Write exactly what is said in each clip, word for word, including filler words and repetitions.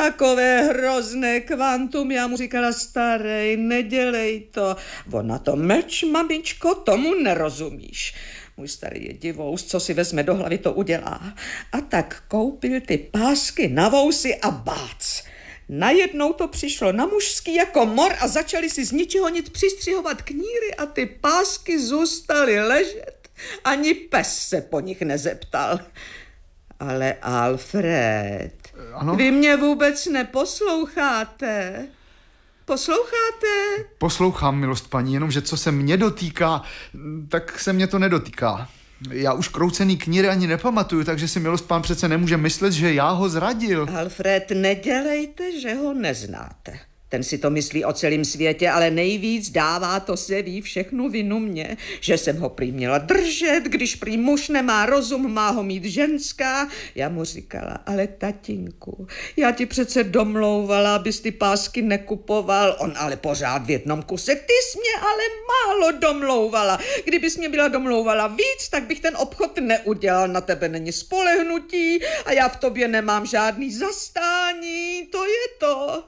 Takové hrozné kvantum, já mu říkala, starej, nedělej to. Ona to mlč, mamičko, tomu nerozumíš. Můj starý je divous, co si vezme do hlavy, to udělá. A tak koupil ty pásky na vousy a bác. Najednou to přišlo na mužský jako mor a začali si z ničeho nic přistřihovat kníry a ty pásky zůstaly ležet. Ani pes se po nich nezeptal. Ale Alfred, ano? Vy mě vůbec neposloucháte. Posloucháte? Poslouchám, milost paní, jenomže co se mě dotýká, tak se mě to nedotýká. Já už kroucený kníry ani nepamatuju, takže si milost pán přece nemůže myslet, že já ho zradil. Alfred, nedělejte, že ho neznáte. Ten si to myslí o celém světě, ale nejvíc dává to se ví všechnu vinu mě, že jsem ho prý měla držet, když prý muž nemá rozum, má ho mít ženská. Já mu říkala, ale tatínku, já ti přece domlouvala, abys ty pásky nekupoval. On ale pořád v jednom kuse, ty jsi mě ale málo domlouvala. Kdybys mě byla domlouvala víc, tak bych ten obchod neudělal. Na tebe není spolehnutí a já v tobě nemám žádný zastání, to je to.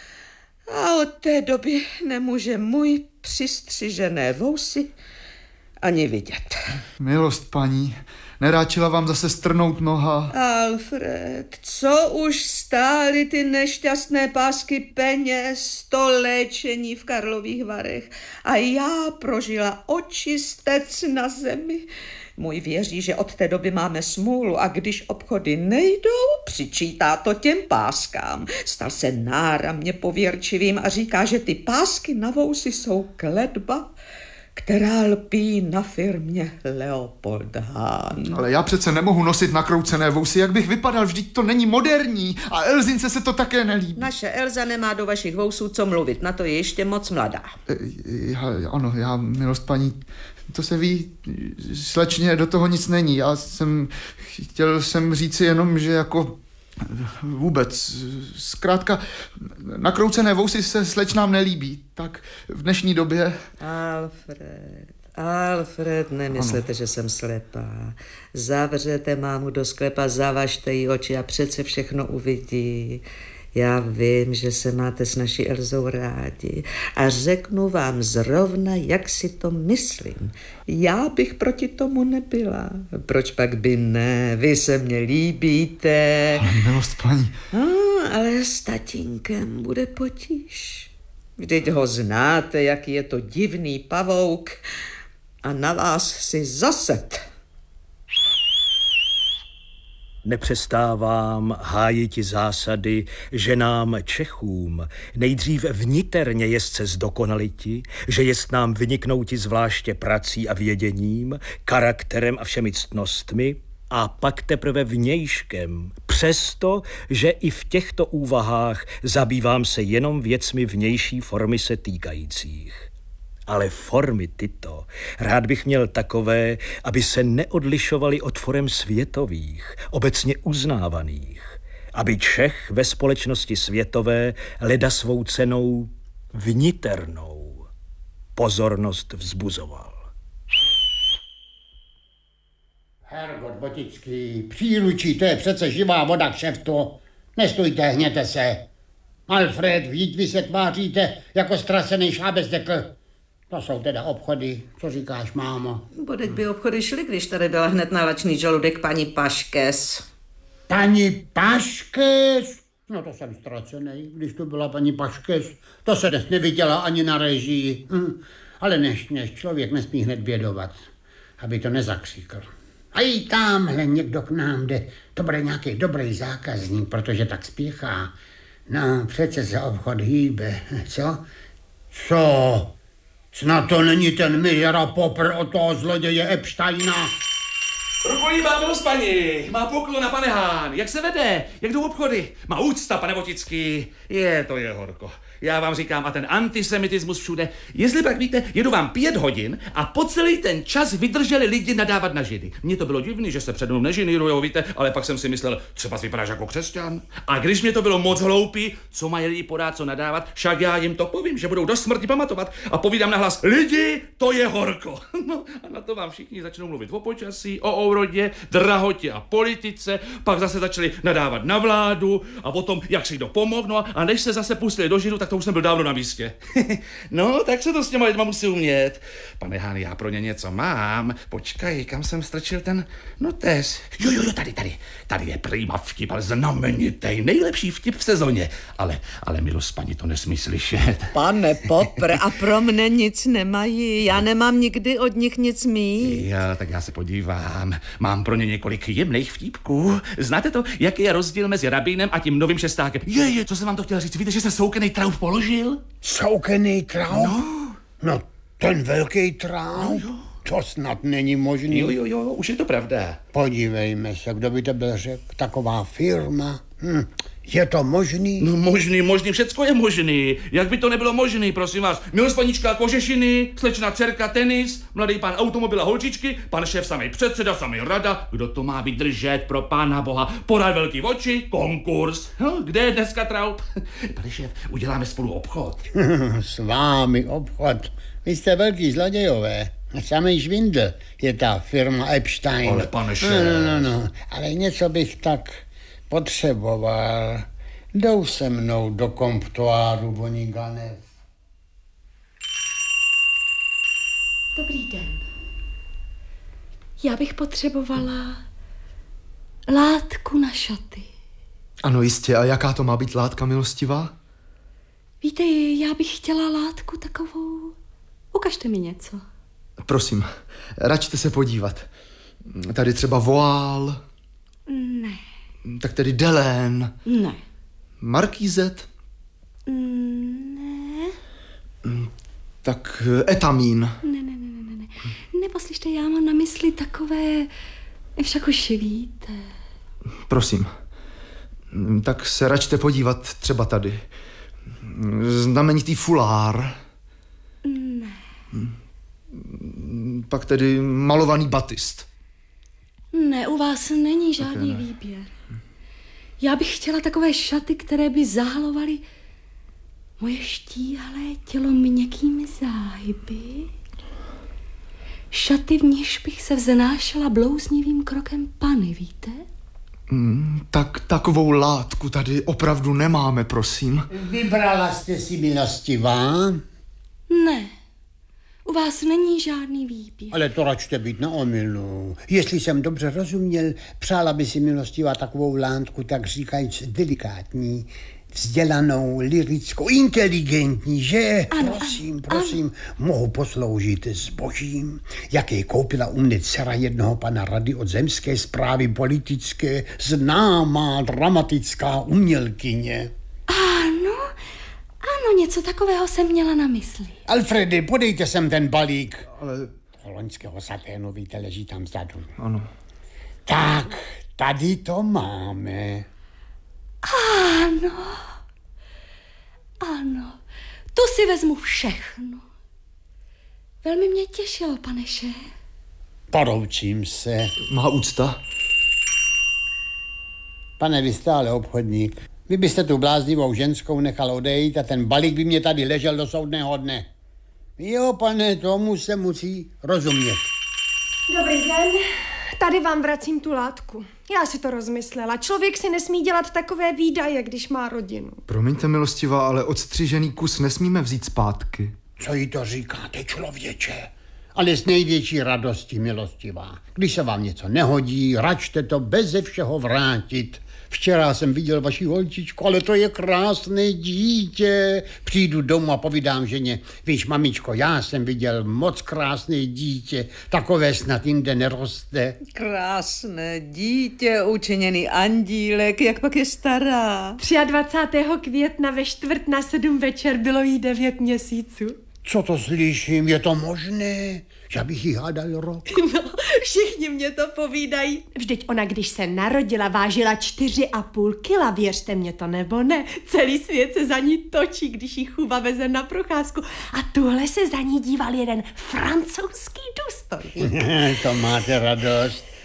A od té doby nemůže můj přistřižené vousy ani vidět. Milost paní, neráčila vám zase strnout noha? Alfred, co už stály ty nešťastné pásky peněz, to léčení v Karlových Varech a já prožila očistec na zemi. Můj věří, že od té doby máme smůlu a když obchody nejdou, přičítá to těm páskám. Stal se náramně pověrčivým a říká, že ty pásky na vousy jsou kletba, která lpí na firmě Leopold Hahn. Ale já přece nemohu nosit nakroucené vousy, jak bych vypadal, vždyť to není moderní a Elzince se to také nelíbí. Naše Elza nemá do vašich vousů co mluvit, na to je ještě moc mladá. Já, ano, já, milost paní, to se ví, slečně do toho nic není. Já jsem, chtěl jsem říci jenom, že jako vůbec, zkrátka, nakroucené vousy se slečnám nelíbí, tak v dnešní době... Alfred, Alfred, nemyslete, ano. Že jsem slepá. Zavřete mámu do sklepa, zavažte jí oči a přece všechno uvidí. Já vím, že se máte s naší Elzou rádi a řeknu vám zrovna, jak si to myslím. Já bych proti tomu nebyla. Proč pak by ne? Vy se mně líbíte. Ale milost paní. No, ale s tatínkem bude potíž. Vždyť ho znáte, jaký je to divný pavouk a na vás si zased. Nepřestávám hájiti zásady, že nám Čechům nejdřív vniterně jestce zdokonaliti, že jest nám vyniknouti zvláště prací a věděním, charakterem a všemi ctnostmi, a pak teprve vnějškem, přesto, že i v těchto úvahách zabývám se jenom věcmi vnější formy se týkajících. Ale formy tyto rád bych měl takové, aby se neodlišovaly od forem světových, obecně uznávaných, aby Čech ve společnosti světové leda svou cenou vniternou pozornost vzbuzoval. Hergot Botický, příručí, to je přece živá voda k šeftu. Nestůjte, hněte se. Alfred, vždyť vy se tváříte jako ztracený šábezdekl. To jsou teda obchody, co říkáš, mámo? Bodeť by obchody šly, když tady byla hned na lačný žaludek paní Paškes. Paní Paškes? No to jsem ztracený, když to byla paní Paškes. To se dnes neviděla ani na režii. Hm. Ale než, než člověk nesmí hned bědovat, aby to nezakřikl. A i tamhle někdo k nám jde. To bude nějaký dobrý zákazník, protože tak spěchá. No, přece se obchod hýbe, co? Co? Snad to není ten mizera popr od toho zloděje Epsteina. Rukolí má milost paní, má poklon na pane Hahn. Jak se vede? Jak jdou obchody? Má úcta, pane Botický. Je, to je horko. Já vám říkám, a ten antisemitismus všude. Jestli pak víte, jedu vám pět hodin a po celý ten čas vydrželi lidi nadávat na Židy. Mně to bylo divný, že se přede mnou nežinírujou, víte, ale pak jsem si myslel, třeba si vypadáš jako křesťan. A když mě to bylo moc hloupý, co mají lidi podat, co nadávat, však já jim to povím, že budou do smrti pamatovat a povídám nahlas, lidi, to je horko. No a na to vám všichni začnou mluvit o počasí, o úrodě světě, drahotě a politice, pak zase začali nadávat na vládu a potom, jak si kdo pomohl, no a než se zase pustili do židu, tak to už jsem byl dávno na místě. No, tak se to s těma lidma musí umět. Pane Hán, já pro ně něco mám. Počkej, kam jsem strčil ten notes? Jo, jo, jo, tady, tady. Tady je prýma vtip, ale znamenitej, nejlepší vtip v sezóně. Ale, ale milost paní to nesmí slyšet. Pane Popr, a pro mne nic nemají. Já nemám nikdy od nich nic mít. Jo, tak já se podívám. Mám pro ně několik jemných vtípků. Znáte to, jaký je rozdíl mezi rabínem a tím novým šestákem? Je, je, co jsem vám to chtěl říct. Víte, že se soukenej trauf položil? Soukený trauf? No. No, ten velký trauf? No, to snad není možný. Jo, jo, jo, už je to pravda. Podívejme se, kdo by to byl řekl. Taková firma. Hm. Je to možný? No možný, možný, všecko je možný. Jak by to nebylo možný, prosím vás. Milost panička kožešiny, slečna dcerka tenis, mladý pán automobil a holčičky, pan šéf samej předseda, samej rada. Kdo to má vydržet pro pána boha? Podat velký oči, konkurs. No, kde je dneska traut? Pane šéf, uděláme spolu obchod. S vámi obchod. Vy jste velký zlodějové. Samej švindl je ta firma Epstein. Ale pane šéf. No, no, no, no. Ale něco bych tak potřeboval. Jdou se mnou do komptoáru Voniganev. Dobrý den. Já bych potřebovala látku na šaty. Ano, jistě. A jaká to má být látka, milostivá? Víte, já bych chtěla látku takovou... Ukažte mi něco. Prosím, račte se podívat. Tady třeba voál. Ne. Tak tedy Delén. Ne. Markízet. Ne. Tak etamín. Ne, ne, ne, ne, ne, ne. Neposlyšte, já mám na mysli takové... Však už víte. Prosím. Tak se račte podívat třeba tady. Znamenitý fulár. Ne. Pak tedy malovaný batist. Ne, u vás není žádný výběr. Já bych chtěla takové šaty, které by zahalovaly moje štíhlé tělo měkkými záhyby. Šaty, v níž bych se vznášela blouznivým krokem pany, víte? Mm, tak takovou látku tady opravdu nemáme, prosím. Vybrala jste si, milostivá? Ne. U vás není žádný výběr. Ale to račte být na omylu. Jestli jsem dobře rozuměl, přála by si, milostivá, takovou látku, tak říkajíc delikátní, vzdělanou, lirickou, inteligentní, že? Ano, prosím, ano, prosím, ano. Mohu posloužit zbožím, jaké koupila u mne dcera jednoho pana rady od zemské správy politické, známá dramatická umělkyně. Ano, ano, něco takového jsem měla na mysli. Alfredy, podejte sem ten balík. Ale... Loňského saténu, víte, leží tam vzadu. Ano. Tak, tady to máme. Ano, ano, tu si vezmu všechno. Velmi mě těšilo, pane šéf. Poroučím se. Má úcta. Pane, vy jste ale obchodník. Vy byste tu bláznivou ženskou nechal odejít a ten balík by mě tady ležel do soudného dne. Jo, pane, tomu se musí rozumět. Dobrý den, tady vám vracím tu látku. Já si to rozmyslela. Člověk si nesmí dělat takové výdaje, když má rodinu. Promiňte, milostivá, ale odstřižený kus nesmíme vzít zpátky. Co jí to říkáte, člověče? Ale s největší radostí, milostivá. Když se vám něco nehodí, račte to beze všeho vrátit. Včera jsem viděl vaši holčičku, ale to je krásné dítě. Přijdu domů a povídám ženě, víš, mamičko, já jsem viděl moc krásné dítě, takové snad jinde neroste. Krásné dítě, učiněný andílek, jak pak je stará. dvacátého třetího května ve čtvrt na sedm večer bylo jí devět měsíců. Co to slyším, je to možné? Já bych jí hádal rok. No, všichni mě to povídají. Vždyť ona, když se narodila, vážila čtyři a půl kila, věřte mě to nebo ne. Celý svět se za ní točí, když jí Chuba veze na procházku. A tuhle se za ní díval jeden francouzský důstojník. To máte radost.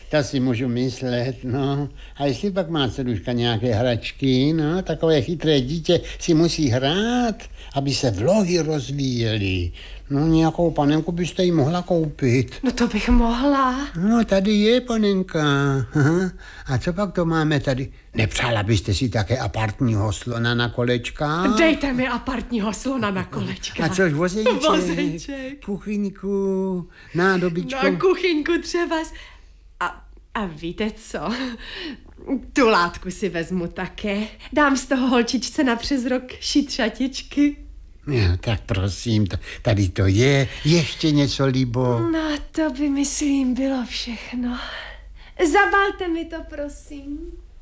To si můžu myslet, no. A jestli pak má Ceduška nějaké hračky, no, takové chytré dítě si musí hrát, aby se vlohy rozvíjely. No, nějakou panenku byste jí mohla koupit. No to bych mohla. No, tady je panenka. Aha. A co pak to máme tady? Nepřála byste si také apartního slona na kolečka? Dejte mi apartního slona na kolečka. A což vozejček? Vozejček. Kuchyňku, nádobičku. Na kuchyňku třeba. A, a víte co? Tu látku si vezmu také. Dám z toho holčičce na přes rok šít šatičky. No, tak prosím, to, tady to je. Ještě něco, Libo? No, to by, myslím, bylo všechno. Zabalte mi to, prosím.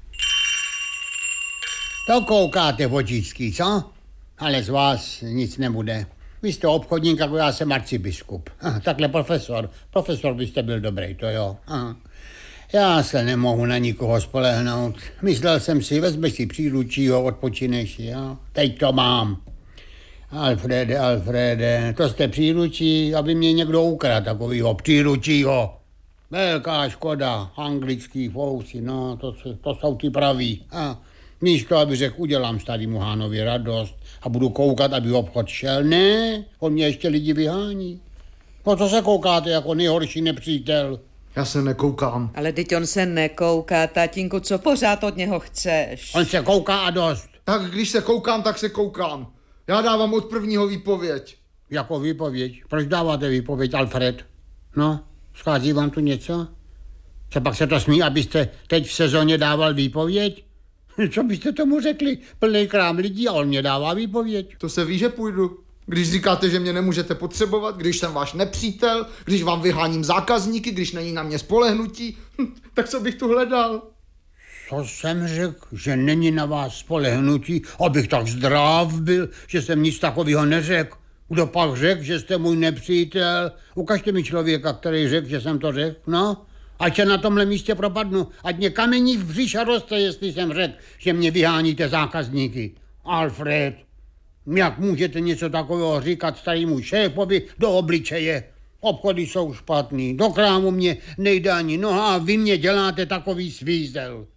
To koukáte, Votický, co? Ale z vás nic nebude. Vy jste obchodník, jako já jsem arcibiskup. Aha, takhle profesor. Profesor byste byl dobrý, to jo. Aha. Já se nemohu na nikoho spolehnout. Myslel jsem si, vezmeš si příručího, odpočineš, jo. Teď to mám. Alfrede, Alfrede, to jste příručí, aby mě někdo ukradl takovýho příručího. Velká škoda, anglický fousy, no, to, to jsou ty praví. A místo, aby řekl, udělám starýmu Hánovi radost a budu koukat, aby obchod šel. Ne, on mě ještě lidi vyhání. No, co se koukáte jako nejhorší nepřítel? Já se nekoukám. Ale teď on se nekouká, tatínku, co pořád od něho chceš? On se kouká a dost. Tak když se koukám, tak se koukám. Já dávám od prvního výpověď. Jako výpověď? Proč dáváte výpověď, Alfred? No, schází vám tu něco? Co pak se to smí, abyste teď v sezóně dával výpověď? Co byste tomu řekli? Plný krám lidí a on mě dává výpověď. To se ví, že půjdu. Když říkáte, že mě nemůžete potřebovat, když jsem váš nepřítel, když vám vyháním zákazníky, když není na mě spolehnutí, tak co bych tu hledal? Co jsem řekl, že není na vás spolehnutí, abych tak zdrav byl, že jsem nic takového neřekl. Kdo pak řekl, že jste můj nepřítel? Ukažte mi člověka, který řekl, že jsem to řekl, no? Ať se na tomhle místě propadnu, ať mě kamení v břiša roste, jestli jsem řekl, že mě vyháníte zákazníky. Alfred, jak můžete něco takového říkat starému šéfovi do obličeje? Obchody jsou špatný, do krámu mě nejde ani noha a vy mě děláte takový svízel.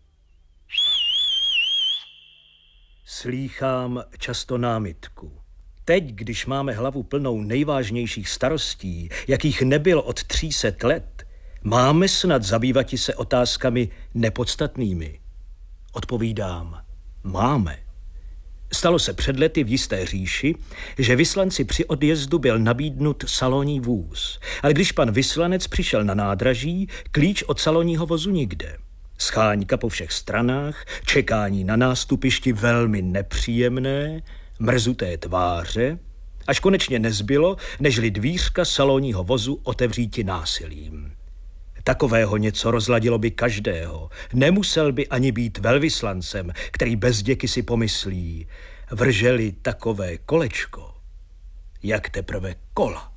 Slýchám často námitku. Teď, když máme hlavu plnou nejvážnějších starostí, jakých nebylo od tří set let, máme snad zabývati se otázkami nepodstatnými. Odpovídám, máme. Stalo se před lety v jisté říši, že vyslanci při odjezdu byl nabídnut salonní vůz. Ale když pan vyslanec přišel na nádraží, klíč od salonního vozu nikde. Scháňka po všech stranách, čekání na nástupišti velmi nepříjemné, mrzuté tváře, až konečně nezbylo, nežli dvířka salonního vozu otevříti násilím. Takového něco rozladilo by každého. Nemusel by ani být velvyslancem, který bez děky si pomyslí, vrželi takové kolečko, jak teprve kola.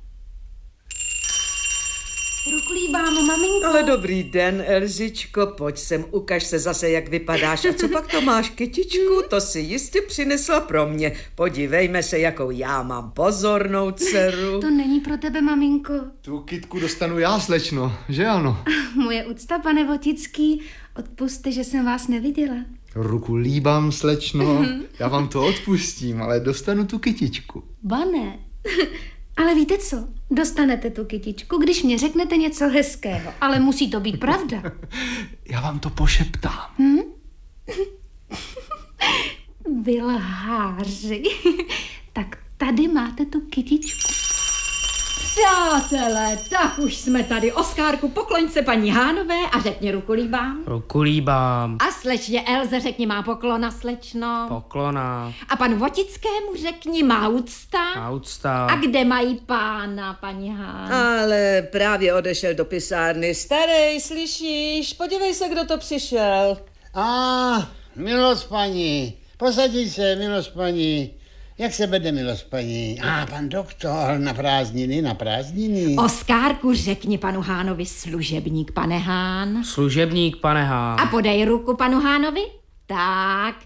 Rukulíbám, maminko. Ale dobrý den, Elzičko, pojď sem, ukaž se zase, jak vypadáš. A co pak to máš, kytičku? To si jistě přinesla pro mě. Podívejme se, jakou já mám pozornou dceru. To není pro tebe, maminko. Tu kytku dostanu já, slečno, že ano? Moje úcta, pane Votický, odpusťte, že jsem vás neviděla. Ruku líbám, slečno, já vám to odpustím, ale dostanu tu kytičku. Bane. Ale víte co? Dostanete tu kytičku, když mě řeknete něco hezkého. Ale musí to být pravda. Já vám to pošeptám. Hm? Vy lháři. Tak tady máte tu kytičku. Přátelé, tak už jsme tady. Oskárku, pokloň se paní Hánové a řekni rukulíbám. Rukulíbám. A slečně Elze řekni má poklona, slečno. Poklona. A panu Votickému řekni má úcta. Má úcta. A kde mají pána, paní Hán? Ale právě odešel do pisárny. Starej, slyšíš? Podívej se, kdo to přišel. A, milost paní, posadí se, milost paní. Jak se vede, milost paní? A, pan doktor, na prázdniny, na prázdniny. Oskárku, řekni panu Hánovi služebník, pane Hán. Služebník, pane Hán. A podej ruku panu Hánovi. Tak,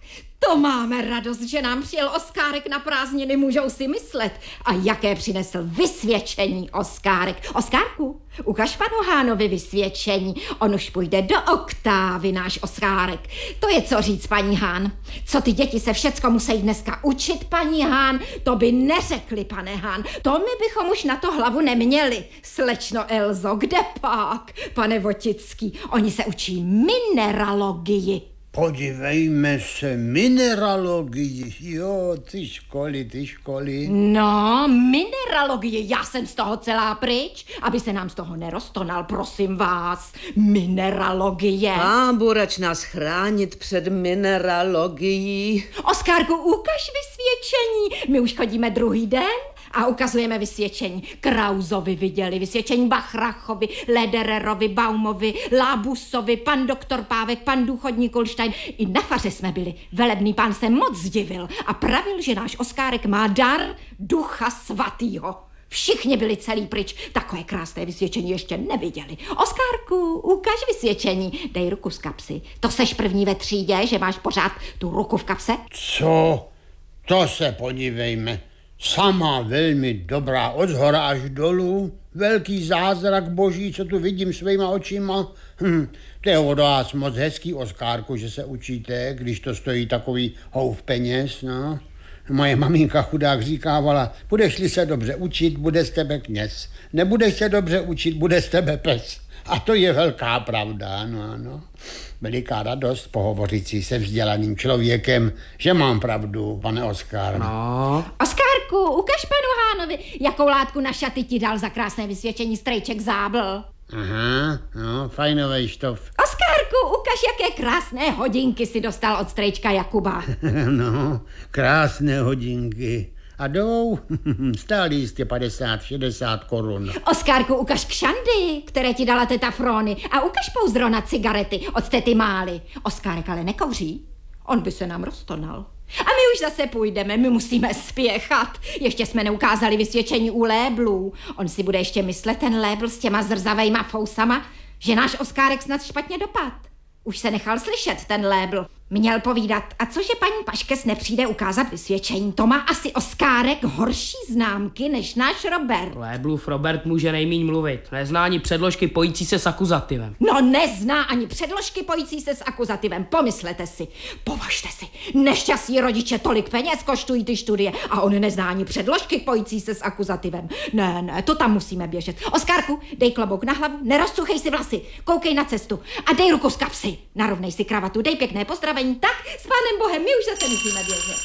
To máme radost, že nám přijel Oskárek na prázdniny, můžou si myslet. A jaké přinesl vysvědčení Oskárek. Oskárku, ukaž panu Hánovi vysvědčení. On už půjde do oktávy, náš Oskárek. To je co říct, paní Hán. Co ty děti se všecko musí dneska učit, paní Hán, to by neřekli, pane Hán. To my bychom už na to hlavu neměli. Slečno Elzo, kde pak, pane Votický? Oni se učí mineralogii. Podívejme se, mineralogii, jo, ty školy, ty školy. No, mineralogii, já jsem z toho celá pryč, aby se nám z toho neroztonal, prosím vás. Mineralogie. Pán Burač nás chránit před mineralogií. Oskárku, ukaž vysvědčení. My už chodíme druhý den a ukazujeme vysvědčení. Krauzovi viděli vysvědčení, Bachrachovi, Ledererovi, Baumovi, Lábusovi, pan doktor Pávek, pan důchodník Kulštajn. I na faře jsme byli. Velebný pán se moc zdivil a pravil, že náš Oskárek má dar ducha svatýho. Všichni byli celý pryč. Takové krásné vysvědčení ještě neviděli. Oskárku, ukaž vysvědčení. Dej ruku z kapsy. To seš první ve třídě, že máš pořád tu ruku v kapse? Co? To se podívejme. Sama velmi dobrá od zhora až dolů. Velký zázrak boží, co tu vidím svýma očima. Hm, to je od vás moc hezký, Oskárku, že se učíte, když to stojí takový houf peněz, no. Moje maminka chudák říkávala, budeš-li se dobře učit, bude z tebe kněz. Nebudeš se dobře učit, bude z tebe pes. A to je velká pravda, no ano. Veliká radost pohovořit si se vzdělaným člověkem, že mám pravdu, pane Oskar. No. Oskárku, ukaž panu Hánovi, jakou látku na šaty ti dal za krásné vysvědčení strejček Zábl. Aha, no, fajnovej štof. Oskárku, ukaž, jaké krásné hodinky si dostal od strejčka Jakuba. No, krásné hodinky. A jdou, stály jistě padesát šedesát korun. Oskárku, ukaž kšandy, které ti dala teta Frony, a ukaž pouzdro na cigarety od tety Mály. Oskárek ale nekouří, on by se nám roztonal. A my už zase půjdeme, my musíme spěchat. Ještě jsme neukázali vysvědčení u léblů. On si bude ještě myslet, ten lébl s těma zrzavejma fousama, že náš Oskárek snad špatně dopad. Už se nechal slyšet ten lébl. Měl povídat, a cože paní Paškes nepřijde ukázat vysvědčení? To má asi Oskárek horší známky než náš Robert. Léblův Robert může nejmíň mluvit. Nezná ani předložky pojící se s akuzativem. No nezná ani předložky pojící se s akuzativem. Pomyslete si, považte si, nešťastní rodiče, tolik peněz koštují ty studie a on nezná ani předložky pojící se s akuzativem. Ne, ne, to tam musíme běžet. Oskárku, dej klobouk na hlavu, nerozcuchej si vlasy, koukej na cestu a dej ruku z kapsy. Narovnej si kravatu, dej pěkné pozdravení. Tak, s pánem Bohem, my už zase musíme běžet.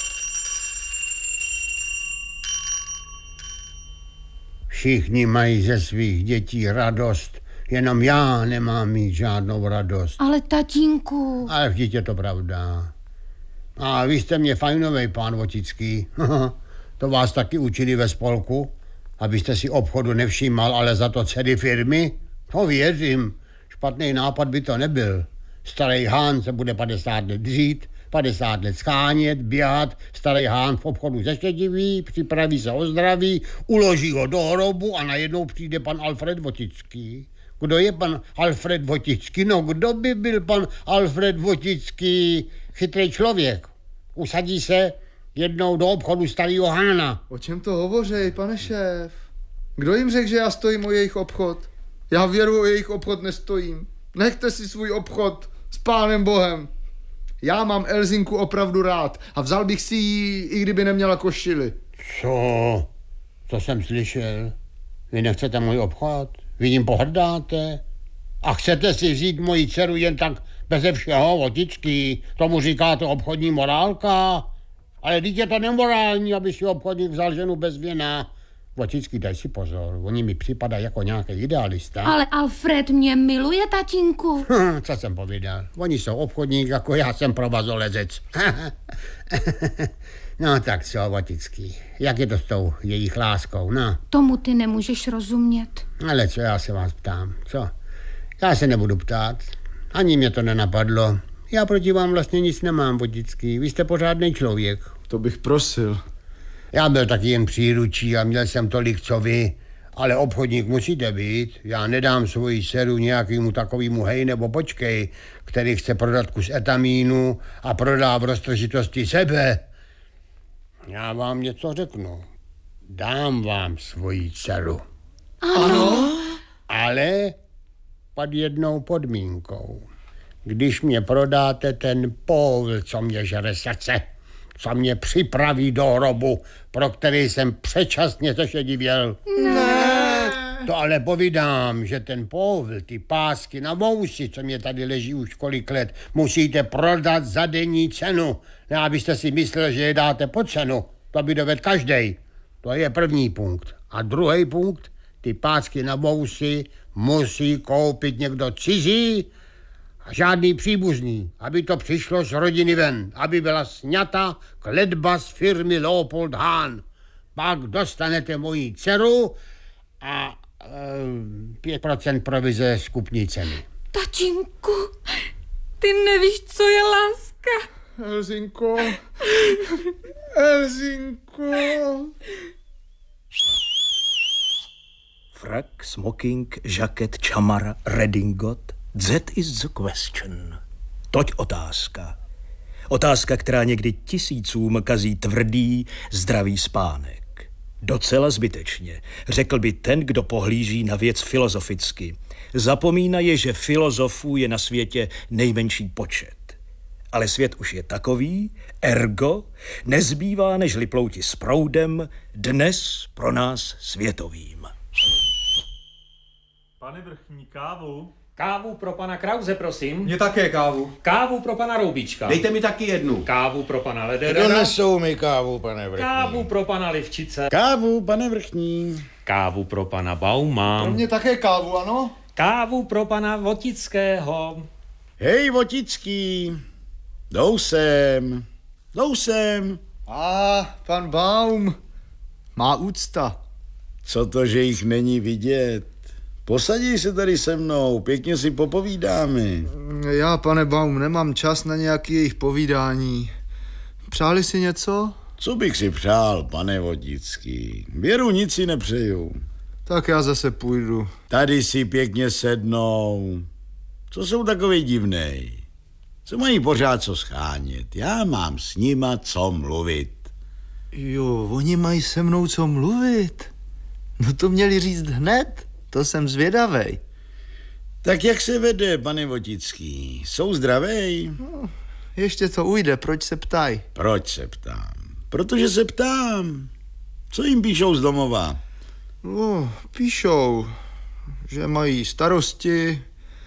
Všichni mají ze svých dětí radost, jenom já nemám mít žádnou radost. Ale tatínku... Ale vždyť je to pravda. A vy jste mě fajnovej, pán Votický. To vás taky učili ve spolku, abyste si obchodu nevšímal, ale za to dcery firmy? To věřím, špatný nápad by to nebyl. Starý Hán se bude padesát let dřít, padesát let schánět, běhat, starý Hán v obchodu zešediví, připraví se o zdraví, uloží ho do hrobu a najednou přijde pan Alfred Votický. Kdo je pan Alfred Votický? No, kdo by byl pan Alfred Votický? Chytrý člověk. Usadí se jednou do obchodu starýho Hána. O čem to hovoří, pane šéf? Kdo jim řekl, že já stojím o jejich obchod? Já věru o jejich obchod nestojím. Nechte si svůj obchod s pánem Bohem. Já mám Elzinku opravdu rád a vzal bych si ji, i kdyby neměla košily. Co? Co jsem slyšel? Vy nechcete můj obchod? Vy jim pohrdáte? A chcete si vzít moji dceru jen tak beze všeho, Votický? Tomu říkáte obchodní morálka? Ale teď je to nemorální, aby si obchodník vzal ženu bez věna. Votický, daj si pozor, oni mi připadají jako nějaký idealista. Ale Alfred mě miluje, tatínku. Hm, co jsem povídal? Oni jsou obchodník, jako já jsem provazolezec. No tak co, Votický, jak je to s tou jejich láskou, no? Tomu ty nemůžeš rozumět. Ale co, já se vás ptám, co? Já se nebudu ptát, ani mě to nenapadlo. Já proti vám vlastně nic nemám, Votický, vy jste pořádný člověk. To bych prosil. Já byl taky jen příručí a měl jsem tolik co vy Ale obchodník musíte být. Já nedám svoji dceru nějakému takovému hej nebo počkej, který chce prodat kus etamínu a prodá v roztržitosti sebe. Já vám něco řeknu. Dám vám svoji dceru. Ano. Ale pod jednou podmínkou. Když mě prodáte ten povl, co mě žere srdce, co mě připraví do hrobu, pro který jsem předčasně zešedivěl. Ne. To ale povídám, že ten povl, ty pásky na vousy, co mě tady leží už kolik let, musíte prodat za denní cenu. Ne, abyste si myslel, že je dáte po cenu. To by dovedl každej. To je první punkt. A druhý punkt, ty pásky na vousy musí koupit někdo cizí a žádný příbuzný, aby to přišlo z rodiny ven, aby byla sňata kletba z firmy Leopold Hahn. Pak dostanete moji dceru a pět procent provize z kupní ceny. Tatínku, ty nevíš, co je láska. Elzinko, Elzinko. Frak, smoking, žaket, čamara, redingot. That is the question. Toť otázka. Otázka, která někdy tisícům kazí tvrdý, zdravý spánek. Docela zbytečně, řekl by ten, kdo pohlíží na věc filozoficky. Zapomínaje, že filozofů je na světě nejmenší počet. Ale svět už je takový, ergo, nezbývá nežli plouti s proudem, dnes pro nás světovým. Pane vrchní, kávu? Kávu pro pana Krause, prosím. Mně také kávu. Kávu pro pana Roubička. Dejte mi taky jednu. Kávu pro pana Lederera. Donesou mi kávu, pane vrchní. Kávu pro pana Livčice. Kávu, pane vrchní. Kávu pro pana Bauma. Pro mě také kávu, ano? Kávu pro pana Votického. Hej, Votický. Jdou sem. Jdou sem. A ah, pan Baum. Má úcta. Co to, že jich není vidět? Posadí se tady se mnou, pěkně si popovídáme. Já, pane Baum, nemám čas na nějaké jejich povídání. Přáli si něco? Co bych si přál, pane Votický? Věru, nic si nepřeju. Tak já zase půjdu. Tady si pěkně sednou. Co jsou takový divnej? Co mají pořád co schánět? Já mám s nima co mluvit. Jo, oni mají se mnou co mluvit. No to měli říct hned. To jsem zvědavej. Tak jak se vede, pane Votický? Jsou zdravej? No, ještě to ujde, proč se ptaj? Proč se ptám? Protože se ptám. Co jim píšou z domova? No, píšou, že mají starosti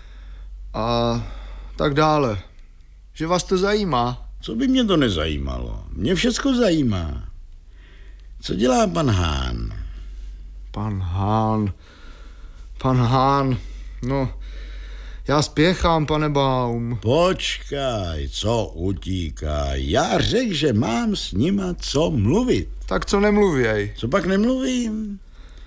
a tak dále. Že vás to zajímá. Co by mě to nezajímalo? Mě všecko zajímá. Co dělá pan Hahn? Pan Hahn... Pan Hahn, no, já spěchám, pane Baum. Počkaj, co utíká? Já řekl, že mám s nima co mluvit. Tak co nemluvěj? Co pak nemluvím?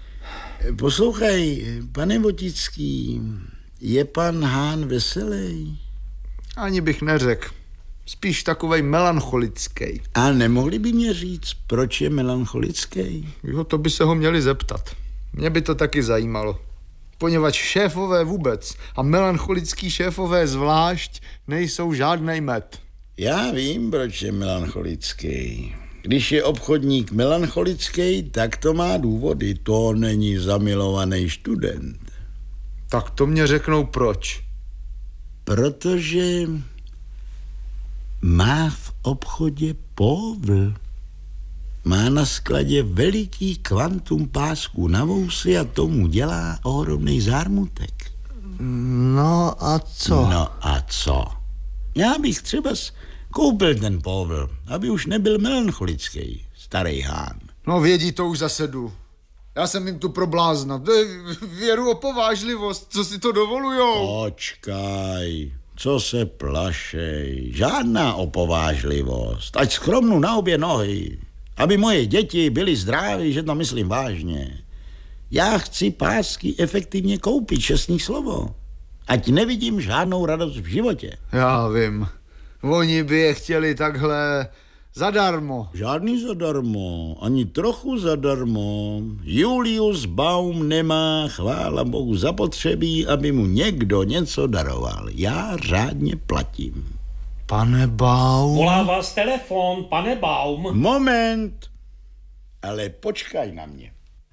Poslouchaj, pane Votický, je pan Hahn veselý? Ani bych neřekl. Spíš takovej melancholický. A nemohli by mě říct, proč je melancholický? Jo, to by se ho měli zeptat. Mě by to taky zajímalo. Poněvadž šéfové vůbec a melancholický šéfové zvlášť nejsou žádnej med. Já vím, proč je melancholický. Když je obchodník melancholický, tak to má důvody. To není zamilovaný student. Tak to mě řeknou proč. Protože má v obchodě povl. Má na skladě veliký kvantum pásků na vousy a tomu dělá ohromný zármutek. No a co? No a co? Já bych třeba koupil ten povl, aby už nebyl melancholický, starý Hahn. No vědí, to už zase jdu. Já jsem jim tu pro blázna. Věru o povážlivost, co si to dovolujou? Počkaj, co se plašej, žádná opovážlivost, ať schromnu na obě nohy. Aby moje děti byly zdraví, že to myslím vážně. Já chci pásky efektivně koupit, čestný slovo. Ať nevidím žádnou radost v životě. Já vím. Oni by je chtěli takhle Zadarmo. Žádný zadarmo, ani trochu zadarmo. Julius Baum nemá, chvála Bohu, zapotřebí, aby mu někdo něco daroval. Já řádně platím. Pane Baum. Volá vás telefon, pane Baum. Moment, ale počkaj na mě.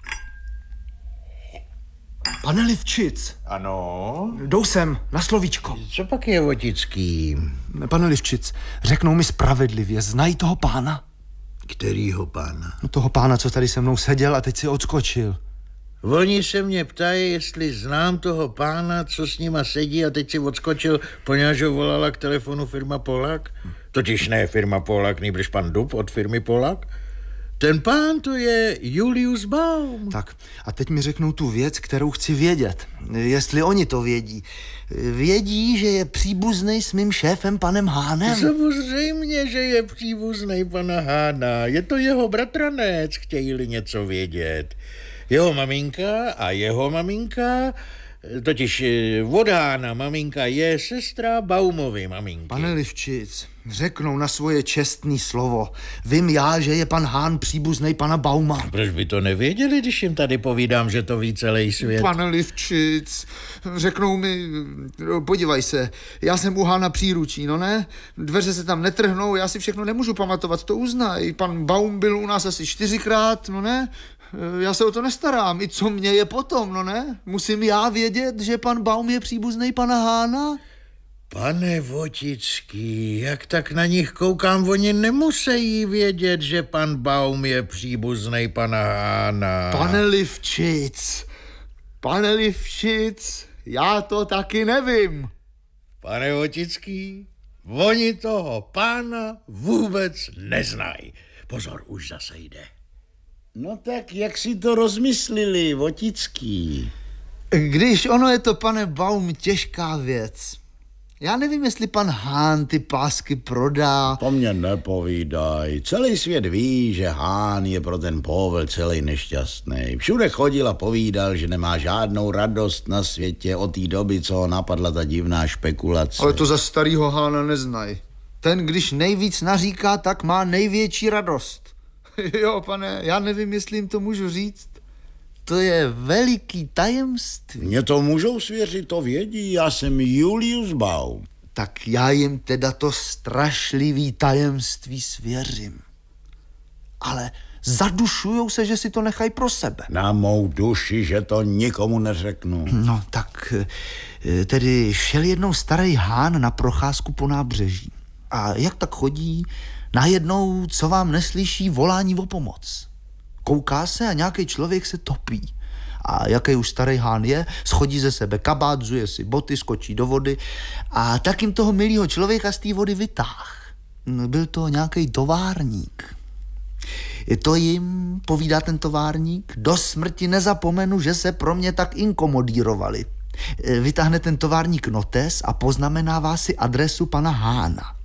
Pane Livčic. Ano? Jdou sem, na slovíčko. Co pak je, Votický? Pane Livčic, řeknou mi spravedlivě, znají toho pána? Kterýho pána? No toho pána, co tady se mnou seděl a teď si odskočil. Oni se mě ptají, jestli znám toho pána, co s nima sedí a teď si odskočil, poněvadž ho volala k telefonu firma Polak. Totiž ne firma Polak, nýbrž pan Dub od firmy Polak. Ten pán to je Julius Baum. Tak a teď mi řeknou tu věc, kterou chci vědět. Jestli oni to vědí. Vědí, že je příbuznej s mým šéfem panem Hánem? Samozřejmě, že je příbuznej pana Hána. Je to jeho bratranec, chtějí-li něco vědět. Jeho maminka a jeho maminka, totiž od Hána maminka je sestra Baumovy maminky. Pane Livčic, řeknou na svoje čestný slovo. Vím já, že je pan Hán příbuznej pana Bauma. Proč by to nevěděli, když jim tady povídám, že to ví celý svět? Pane Livčic, řeknou mi, podívej se, já jsem u Hána příručí, no ne? Dveře se tam netrhnou, já si všechno nemůžu pamatovat, to uznaj. Pan Baum byl u nás asi čtyřikrát, no ne? Já se o to nestarám, i co mě je potom, no ne? Musím já vědět, že pan Baum je příbuznej pana Hána? Pane Votický, jak tak na nich koukám, oni nemusí vědět, že pan Baum je příbuznej pana Hána. Pane Livčic, pane Livčic, já to taky nevím. Pane Votický, oni toho pána vůbec neznají. Pozor, už zase jde. No tak, jak si to rozmyslili, Votický? Když ono je to, pane Baum, těžká věc. Já nevím, jestli pan Hán ty pásky prodá. To mě nepovídaj. Celý svět ví, že Hán je pro ten Povel celý nešťastný. Všude chodil a povídal, že nemá žádnou radost na světě od té doby, co ho napadla ta divná špekulace. Ale to za starýho Hána neznají. Ten, když nejvíc naříká, tak má největší radost. Jo, pane, já nevím, jestli jim to můžu říct. To je veliký tajemství. Mně to můžou svěřit, to vědí, já jsem Julius Baum. Tak já jim teda to strašlivý tajemství svěřím. Ale zadušujou se, že si to nechají pro sebe. Na mou duši, že to nikomu neřeknu. No tak, tedy šel jednou starý Hán na procházku po nábřeží. A jak tak chodí, najednou, co vám neslyší, volání o pomoc. Kouká se a nějaký člověk se topí. A jaký už starý Hán je, schodí ze sebe kabát, zuje si boty, skočí do vody a tak jim toho milýho člověka z té vody vytáh. Byl to nějaký továrník. To jim, povídá ten továrník, do smrti nezapomenu, že se pro mě tak inkomodírovali. Vytáhne ten továrník notes a poznamenává si adresu pana Hána.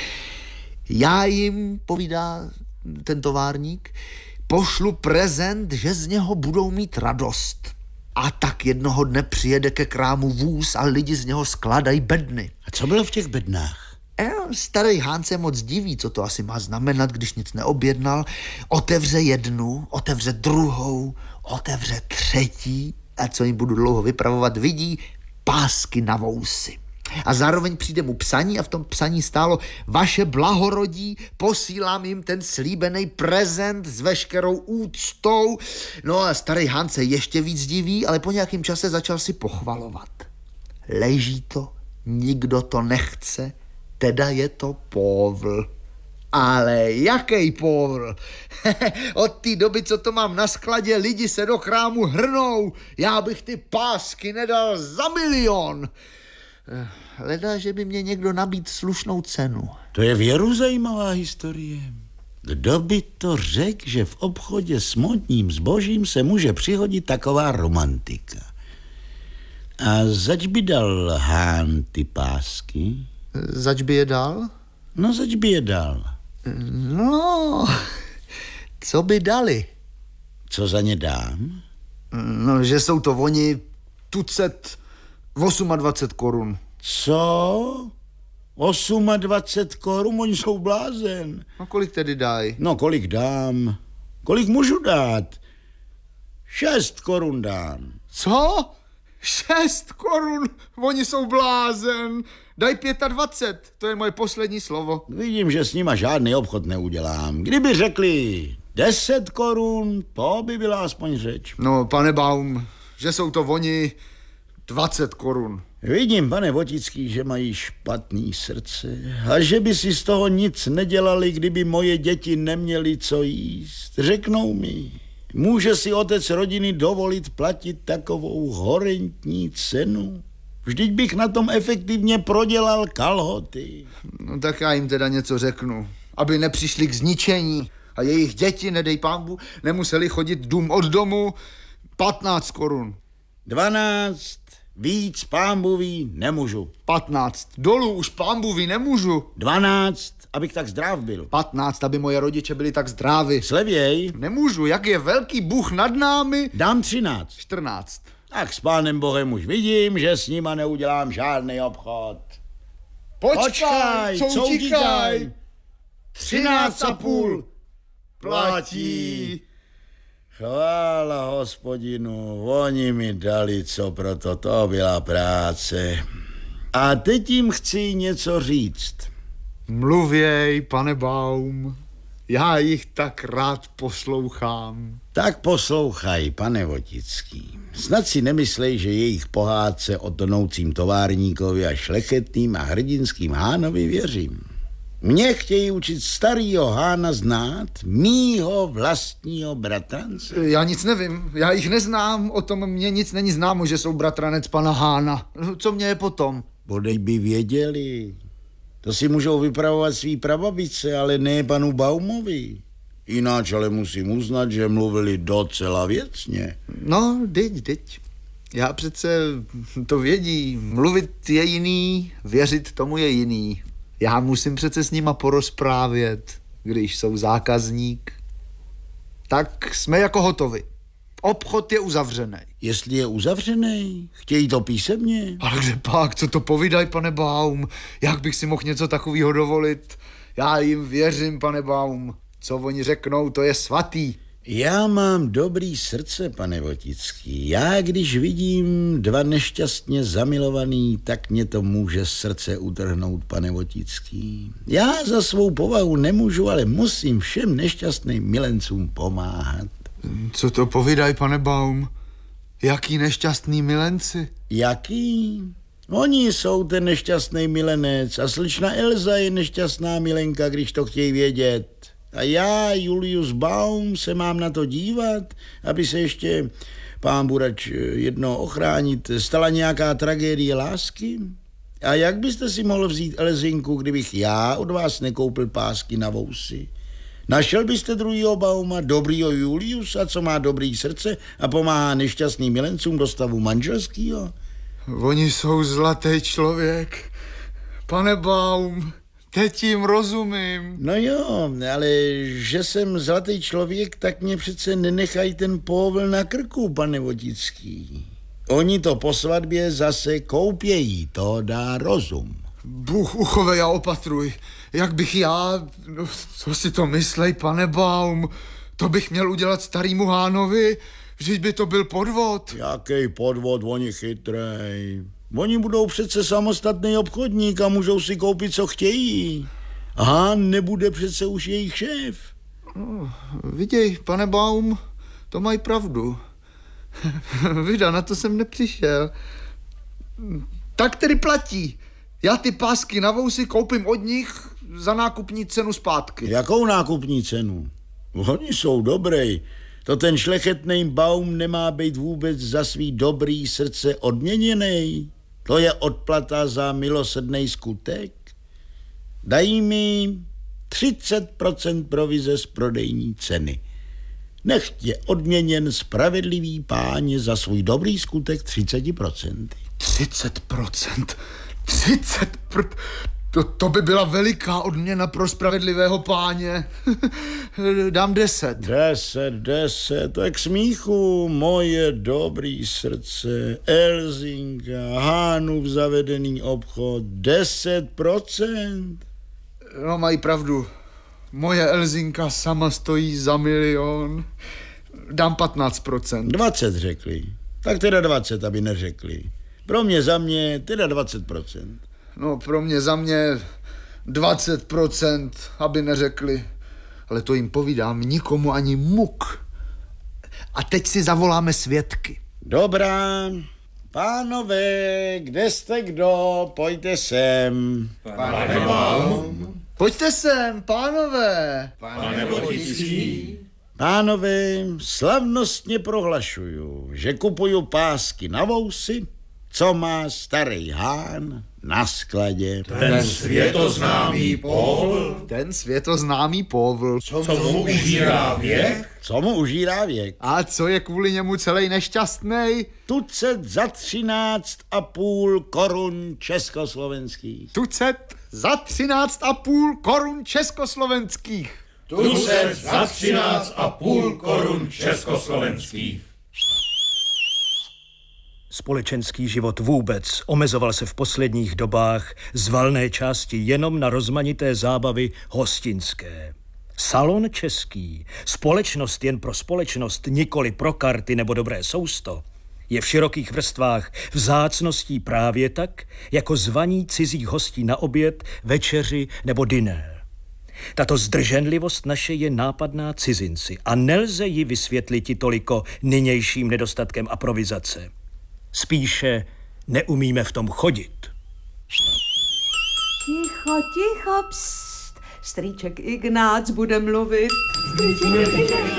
Já jim, povídá ten továrník, pošlu prezent, že z něho budou mít radost. A tak jednoho dne přijede ke krámu vůz a lidi z něho skládají bedny. A co bylo v těch bednách? E, starý Hán se moc diví, co to asi má znamenat, když nic neobjednal. Otevře jednu, otevře druhou, otevře třetí a co jim budu dlouho vypravovat, vidí pásky na vousy. A zároveň přijde mu psaní a v tom psaní stálo: vaše blahorodí, posílám jim ten slíbený prezent s veškerou úctou. No a starý Hán se ještě víc diví, ale po nějakém čase začal si pochvalovat. Leží to, nikdo to nechce, teda je to Povel. Ale jaký Povel? Od té doby, co to mám na skladě, lidi se do krámu hrnou. Já bych ty pásky nedal za milion. Hledá, že by mě někdo nabít slušnou cenu. To je věru zajímavá historie. Kdo by to řekl, že v obchodě s modním zbožím se může přihodit taková romantika? A zač by dal Hán ty pásky? Zač by je dal? No, zač by je dal. No, co by dali? Co za ně dám? No, že jsou to oni tucet dvacet osm korun. Co? dvacet osm korun, oni jsou blázen. A kolik tedy dají? No, kolik dám? Kolik můžu dát? Šest korun dám. Co? Šest korun? Oni jsou blázen. Daj dvacet pět, to je moje poslední slovo. Vidím, že s nima žádný obchod neudělám. Kdyby řekli deset korun, to by byla aspoň řeč. No, pane Baum, že jsou to oni dvacet korun. Vidím, pane Votický, že mají špatný srdce a že by si z toho nic nedělali, kdyby moje děti neměly co jíst. Řeknou mi, může si otec rodiny dovolit platit takovou horentní cenu? Vždyť bych na tom efektivně prodělal kalhoty. No tak já jim teda něco řeknu, aby nepřišli k zničení a jejich děti, nedej pánbu, nemuseli chodit dům od domu. patnáct korun. dvanáct, víc pánbuvý nemůžu. patnáct, dolů už pánbuvý nemůžu. dvanáct, abych tak zdrav byl. patnáct, aby moje rodiče byli tak zdraví. Slevěj. Nemůžu, jak je velký Bůh nad námi. Dám třináct. čtrnáct. Tak s pánem Bohem už vidím, že s nima neudělám žádný obchod. Počkaj, Počkaj co co utíkaj? Třináct a půl. Platí. Chvála Hospodinu, oni mi dali, co proto, to byla práce. A teď jim chci něco říct. Mluvěj, pane Baum, já jich tak rád poslouchám. Tak poslouchaj, pane Votický. Snad si nemyslej, že jejich pohádce o tonoucím továrníkovi a šlechetným a hrdinským Hánovi věřím. Mě chtějí učit starýho Hána znát, mýho vlastního bratrance. Já nic nevím, já jich neznám, o tom mě nic není známo, že jsou bratranec pana Hána. Co mě je potom? Bodej by věděli. To si můžou vypravovat svý prababice, ale ne panu Baumovi. Jináč ale musím uznat, že mluvili docela věcně. No, dyť, dyť. Já přece to vědí. Mluvit je jiný, věřit tomu je jiný. Já musím přece s nima porozprávět, když jsou zákazník. Tak jsme jako hotovi. Obchod je uzavřený. Jestli je uzavřený, chtějí to písemně. Ale kde pak, co to povídaj, pane Baum? Jak bych si mohl něco takového dovolit? Já jim věřím, pane Baum. Co oni řeknou, to je svatý. Já mám dobrý srdce, pane Votický. Já, když vidím dva nešťastně zamilovaný, tak mě to může srdce utrhnout, pane Votický. Já za svou povahu nemůžu, ale musím všem nešťastným milencům pomáhat. Co to povídaj, pane Baum? Jaký nešťastný milenci? Jaký? Oni jsou ten nešťastný milenec a slečna Elza je nešťastná milenka, když to chtějí vědět. A já, Julius Baum, se mám na to dívat, aby se ještě, pán Burač, jedno ochránit, stala nějaká tragédie lásky? A jak byste si mohl vzít Elzinku, kdybych já od vás nekoupil pásky na vousy? Našel byste druhýho Bauma, dobrýho Juliusa, co má dobrý srdce a pomáhá nešťastným milencům do stavu manželskýho? Oni jsou zlatý člověk. Pane Baum, teď jim rozumím. No jo, ale že jsem zlatý člověk, tak mě přece nenechaj ten povl na krku, pane Votický. Oni to po svatbě zase koupějí, to dá rozum. Bůh uchovej a opatruj. Jak bych já, no, co si to myslej, pane Baum, to bych měl udělat starýmu Hánovi, vždyť by to byl podvod. Jaký podvod, oni chytrej. Oni budou přece samostatný obchodník a můžou si koupit, co chtějí. Hán nebude přece už jejich šéf. No, viděj, pane Baum, to mají pravdu. Vida, na to jsem nepřišel. Tak tedy platí. Já ty pásky na vousy koupím od nich za nákupní cenu zpátky. Jakou nákupní cenu? Oni jsou dobrý. To ten šlechetný Baum nemá být vůbec za svý dobrý srdce odměněný. To je odplata za milosrdný skutek. Dají mi třicet procent provize z prodejní ceny. Nechť je odměněn spravedlivý páně za svůj dobrý skutek třicet procent. třicet procent? třicet procent? To, to by byla veliká odměna pro spravedlivého páně. Dám deset. Deset, deset, tak smíchu, moje dobrý srdce, Elzinka, Hánův zavedený obchod, deset procent. No, mají pravdu. Moje Elzinka sama stojí za milion. Dám patnáct procent. dvacet řekli. Tak teda dvacet, aby neřekli. Pro mě za mě teda dvacet procent. No, pro mě za mě dvacet procent, aby neřekli. Ale to jim povídám, nikomu ani muk. A teď si zavoláme svědky. Dobrá. Pánové, kde jste kdo? Pojďte sem. Pane Baum. Pojďte sem, pánové. Pane Votický. Pánové, slavnostně prohlašuju, že kupuju pásky na vousy, co má starý Hán na skladě. Ten světoznámý povl. Ten světoznámý povl. Co, co mu užírá věk? Co mu užírá věk? A co je kvůli němu celý nešťastnej? Tucet za třináct a půl korun československých. Tucet za třináct a půl korun československých. Tucet za třináct a půl korun československých. Společenský život vůbec omezoval se v posledních dobách z valné části jenom na rozmanité zábavy hostinské. Salon český, společnost jen pro společnost, nikoli pro karty nebo dobré sousto, je v širokých vrstvách vzácností právě tak, jako zvaní cizích hostí na oběd, večeři nebo dinér. Tato zdrženlivost naše je nápadná cizinci a nelze ji vysvětlit toliko nynějším nedostatkem aprovizace. Spíše neumíme v tom chodit. Ticho, ticho, pst. Strýček Ignác bude mluvit. Strýček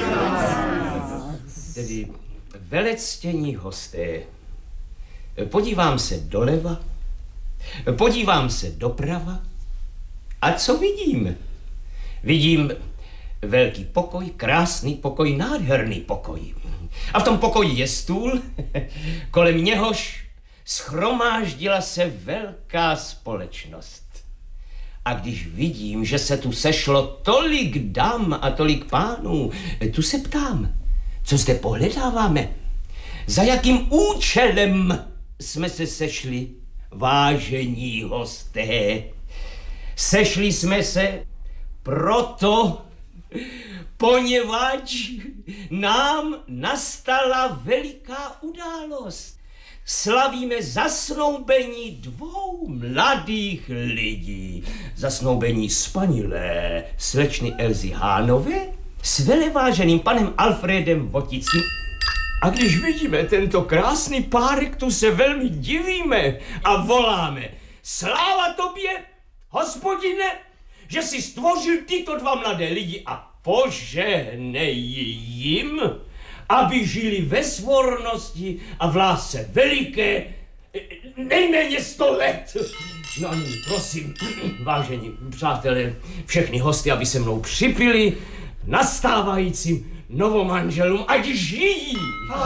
Ignác. Tedy velectění hosté, podívám se doleva, podívám se doprava a co vidím? Vidím velký pokoj, krásný pokoj, nádherný pokoj. A v tom pokoji je stůl, kolem něhož schromáždila se velká společnost. A když vidím, že se tu sešlo tolik dam a tolik pánů, tu se ptám, co zde pohledáváme? Za jakým účelem jsme se sešli, vážení hosté? Sešli jsme se proto, poněvadž nám nastala veliká událost. Slavíme zasnoubení dvou mladých lidí. Zasnoubení spanilé slečny Elzy Hánové s veleváženým panem Alfredem Votickým. A když vidíme tento krásný párek, tu se velmi divíme a voláme: sláva tobě, hospodine, že jsi stvořil tyto dva mladé lidi a požehnej jim, aby žili ve svornosti a v lásce veliké nejméně sto let. No a nyní prosím, vážení přátelé, všechny hosty, aby se mnou připili nastávajícím novomanželům, ať žijí,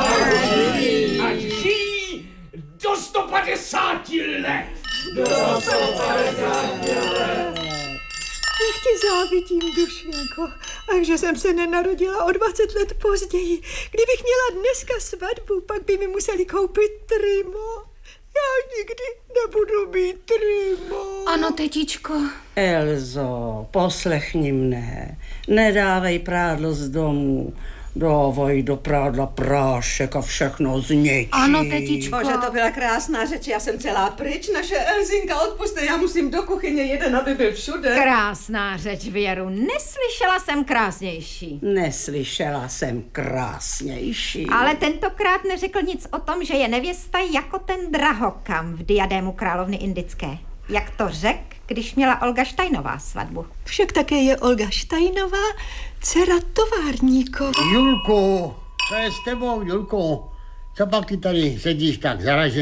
ať žijí do sto padesáti let. Do sto padesáti let. Jak ti závidím, dušenko, a že jsem se nenarodila o dvacet let později. Kdybych měla dneska svatbu, pak by mi museli koupit trimo. Já nikdy nebudu mít trimo. Ano, tetičko. Elzo, poslechni mne. Nedávej prádlo z domu. Dávej do prádla prášek a všechno zničí. Ano, tetičko. Bože, to byla krásná řeč, já jsem celá pryč. Naše Elzinka, odpuste, já musím do kuchyně, jeden, aby byl všude. Krásná řeč, Věru, neslyšela jsem krásnější. Neslyšela jsem krásnější. Ale tentokrát neřekl nic o tom, že je nevěsta jako ten drahokam v diadému královny indické. Jak to řek, když měla Olga Štajnová svatbu? Však také je Olga Štajnová, dcera továrníkova. Julko, co je s tebou, Julko? Co pak ty tady sedíš tak zaražený?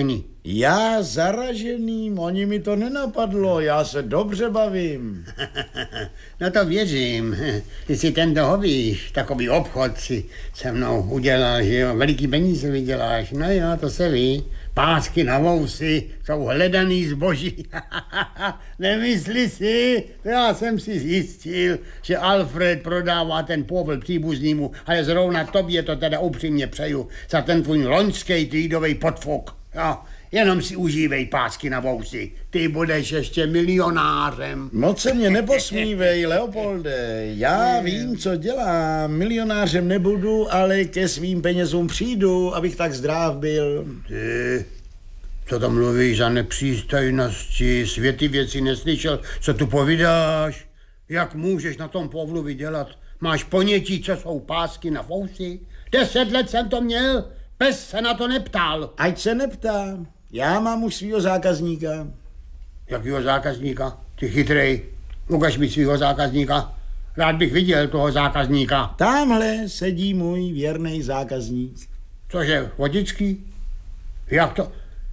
Já zaraženým, oni mi to nenapadlo, já se dobře bavím. No to věřím. Ty si ten dohovíš, takový obchod si se mnou udělal, že jo, veliký peníze vyděláš. No jo, to se ví. Pásky na vousy jsou hledaný zboží. Nemysli si, to já jsem si zjistil, že Alfred prodává ten povel příbuznýmu, ale zrovna tobě to teda upřímně přeju za ten tvůj loňský týdovej podfuk. Jo. Jenom si užívej pásky na vousy. Ty budeš ještě milionářem. Moc se mě neposmívej, Leopolde. Já vím, co dělám. Milionářem nebudu, ale ke svým penězům přijdu, abych tak zdrav byl. Ty, co to mluvíš za nepřístojnosti? Světy věci neslyšel. Co tu povídáš? Jak můžeš na tom povlu vydělat? Máš ponětí, co jsou pásky na vousy? Deset let jsem to měl. Pes se na to neptal. Ať se neptá. Já mám už svýho zákazníka. Jakýho zákazníka? Ty chytrej. Ukaž mi svýho zákazníka. Rád bych viděl toho zákazníka. Tamhle sedí můj věrný zákazník. Cože, Vodický? Jak to?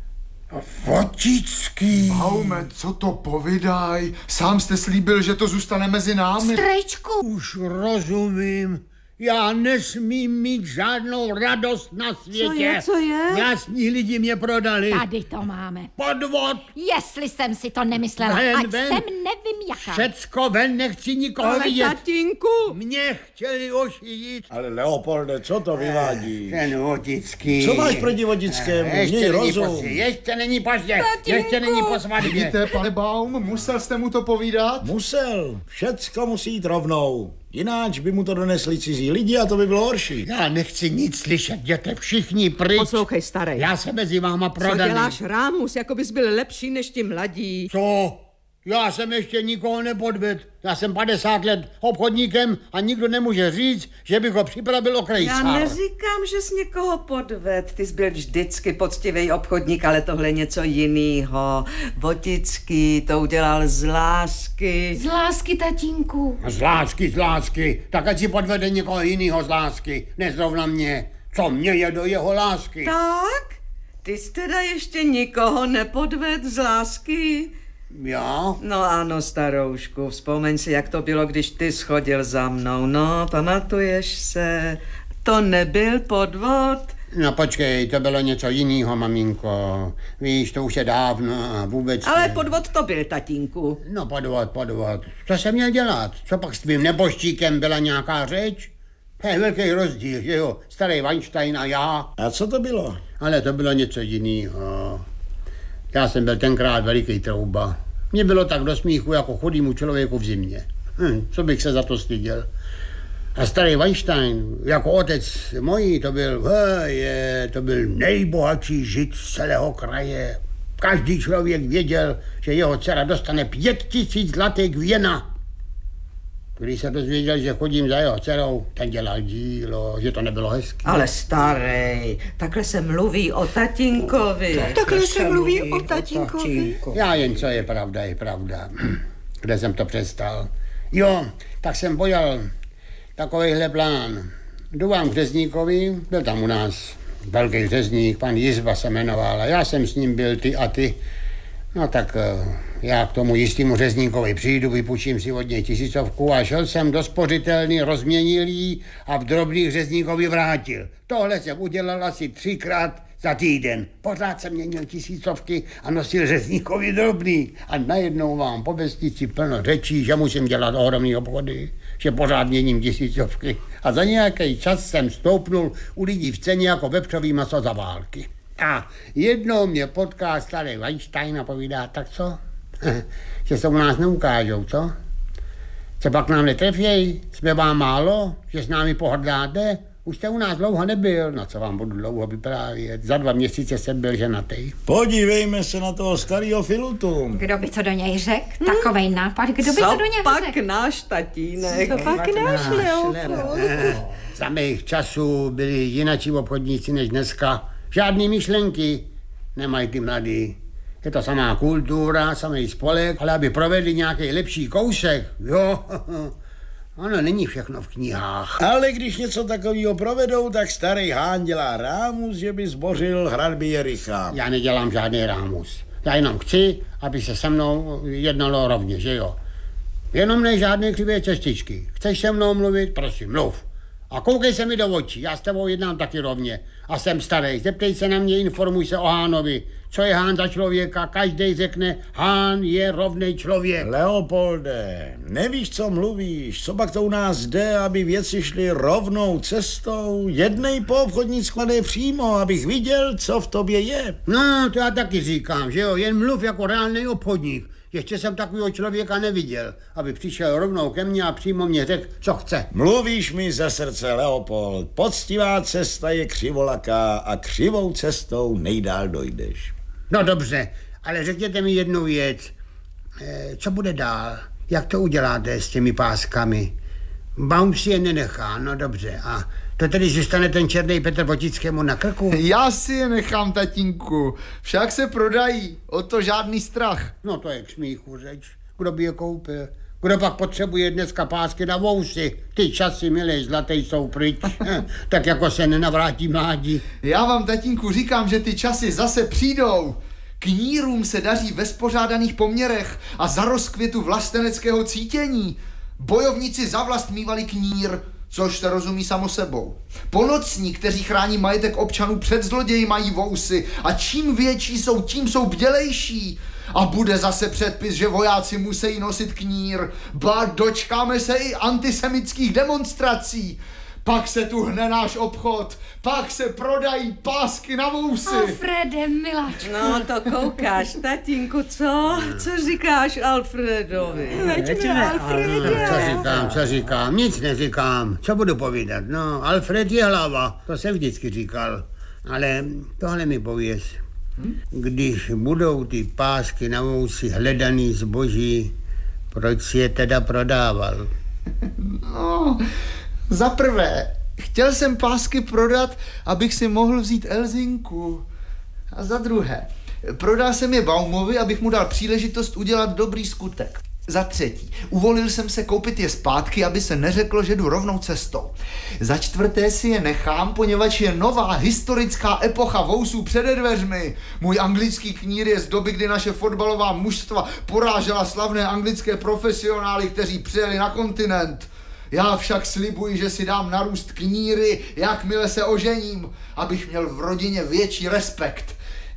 Vodický. Baume, co to povídaj? Sám jste slíbil, že to zůstane mezi námi. Strejčku. Už rozumím. Já nesmím mít žádnou radost na světě. Co je, co je? Jasní lidi mě prodali. Tady to máme. Podvod. Jestli jsem si to nemyslela, ven, ať ven. jsem nevím jaká. Všecko ven, nechci nikoho Ale vidět. tatínku. Mě chtěli ošidit. Ale Leopolde, co to vyvádí? Ten Vodický. Co máš proti Vodickému? Měj rozum. Pozdě, ještě není pozdě. Ještě není po svatbě. Vidíte, pane Baum, musel jste mu to povídat? Musel. Všecko musí jít rovnou. Jináč by mu to donesli cizí lidi a to by bylo horší. Já nechci nic slyšet, jděte všichni pryč. Poslouchej, starý. Já se mezi váma prodaný. Co děláš, Rámus, jako bys byl lepší než ti mladí? Co? Já jsem ještě nikoho nepodvedl. Já jsem padesát let obchodníkem a nikdo nemůže říct, že bych ho připravil o krejsár. Já neříkám, že jsi někoho podved. Ty jsi byl vždycky poctivý obchodník, ale tohle je něco jinýho. Vodický to udělal z lásky. Z lásky, tatínku. Z lásky, z lásky. Tak ať si podvede někoho jinýho z lásky. Nezrovna mě. Co mě je do jeho lásky? Tak? Ty jsi teda ještě nikoho nepodved z lásky? Já? No ano, staroušku, vzpomeň si, jak to bylo, když ty schodil za mnou. No, pamatuješ se? To nebyl podvod? No počkej, to bylo něco jiného, maminko. Víš, to už je dávno a vůbec... Ale podvod to byl, tatínku. No podvod, podvod. Co jsem měl dělat? Co pak s tvým neboštíkem byla nějaká řeč? To je velký rozdíl, že jo? Starý Weinstein a já. A co to bylo? Ale to bylo něco jiného. Já jsem byl tenkrát veliký trouba. Mně bylo tak do smíchu jako chudýmu člověku v zimě. Hm, co bych se za to styděl. A starý Weinstein, jako otec mojí, to byl, je, to byl nejbohatší žid z celého kraje. Každý člověk věděl, že jeho dcera dostane pět tisíc zlatých věna. Když se dozvěděl, že chodím za jeho dcerou, ten dělal dílo, že to nebylo hezký. Ale starej, takhle se mluví o tatínkovi. Tak, takhle se mluví o tatínkovi. Já jen, co je pravda, je pravda. Kde jsem to přestal? Jo, tak jsem pojal takovejhle plán. Jdu vám k řezníkovi, byl tam u nás velký řezník, pan Jizba se jmenoval, a já jsem s ním byl, ty a ty. No tak já k tomu jistému řezníkovi přijdu, vypůjčím si od něj tisícovku a šel jsem do spořitelny, rozměnil jí a v drobných řezníkovi vrátil. Tohle jsem udělal asi třikrát za týden. Pořád jsem měnil tisícovky a nosil řezníkovi drobný. A najednou vám po vesnici plno řečí, že musím dělat ohromný obchody, že pořád měním tisícovky. A za nějaký čas jsem stoupnul u lidí v ceně jako vepřový maso za války. A jednou mě potká starý Weinstein a povídá, tak co? Že se u nás neukážou, co? Co pak nám netrefěj? Jsme vám málo? Že s námi pohrdáte? Už jste u nás dlouho nebyl. No co vám budu dlouho vyprávět? Za dva měsíce jsem byl ženatý. Podívejme se na toho starého Filutu. Kdo by to do něj řekl? Hmm? Takovej nápad, kdo by co to do něj pak řekl? náš tatínek? Co pak náš Leopold? Za mých časů byli jinačí obchodníci než dneska. Žádný myšlenky nemají ty mladí. Je to samá kultura, samý spolek, ale aby provedli nějaký lepší kousek, jo, Ono není všechno v knihách. Ale když něco takového provedou, tak starý Hán dělá rámus, že by zbořil hradby Jericha. Já nedělám žádný rámus. Já jenom chci, aby se se mnou jednalo rovně, že jo? Jenom ne žádné křivé cestičky. Chceš se mnou mluvit? Prosím, mluv. A koukej se mi do očí, já s tebou jednám taky rovně. A jsem starý, zeptej se na mě, informuj se o Hánovi. Co je Hán za člověka? Každý řekne, Hán je rovnej člověk. Leopolde, nevíš, co mluvíš, co pak to u nás jde, aby věci šly rovnou cestou? Jednej po obchodní skladě přímo, abych viděl, co v tobě je. No, to já taky říkám, že jo, jen mluv jako reálný obchodník. Ještě jsem takového člověka neviděl, aby přišel rovnou ke mně a přímo mě řekl, co chce. Mluvíš mi ze srdce, Leopold. Poctivá cesta je křivolaká a křivou cestou nejdál dojdeš. No dobře, ale řekněte mi jednu věc. E, co bude dál? Jak to uděláte s těmi páskami? Baum si je nenechá, no dobře. A to tedy zůstane ten černý Petr Votickému na krku? Já si je nechám, tatínku. Však se prodají, o to žádný strach. No to je k smíchu řeč. Kdo by je koupil? Kdo pak potřebuje dneska pásky na vousy? Ty časy, milej, zlatý, jsou pryč. Tak jako se nenavrátí mládí. Já vám, tatínku, říkám, že ty časy zase přijdou. Knírům se daří ve spořádaných poměrech a za rozkvětu vlasteneckého cítění. Bojovníci za vlast mívali knír, což se rozumí samo sebou. Ponocní, kteří chrání majetek občanů před zloději, mají vousy a čím větší jsou, tím jsou bdělejší. A bude zase předpis, že vojáci musí nosit knír. Ba, dočkáme se i antisemických demonstrací. Pak se tu hne náš obchod, pak se prodají pásky na vousy. Alfrede, miláčku. No to koukáš, tatínku, co? Co říkáš Alfredovi? Veďme, Alfrede. Co říkám, co říkám? Nic neříkám. Co budu povídat? No, Alfred je hlava, to jsem vždycky říkal. Ale tohle mi pověz. Když budou ty pásky na vousy hledaný zboží, proč si je teda prodával? No, za prvé, chtěl jsem pásky prodat, abych si mohl vzít Elzinku. A za druhé, prodal jsem je Baumovi, abych mu dal příležitost udělat dobrý skutek. Za třetí, uvolil jsem se koupit je zpátky, aby se neřeklo, že jdu rovnou cestou. Za čtvrté si je nechám, poněvadž je nová historická epocha vousů přede dveřmi. Můj anglický knír je z doby, kdy naše fotbalová mužstva porážela slavné anglické profesionály, kteří přijeli na kontinent. Já však slibuji, že si dám narůst kníry, jakmile se ožením, abych měl v rodině větší respekt.